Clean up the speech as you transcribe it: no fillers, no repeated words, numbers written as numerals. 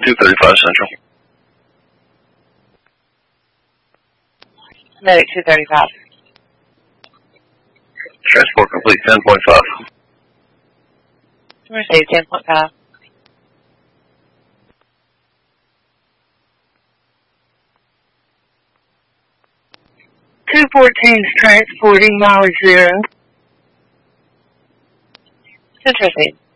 235 Central. Medic 235. Transport complete 10.5. Mercedes 10.5. Transporting mileage 0. Central Seed.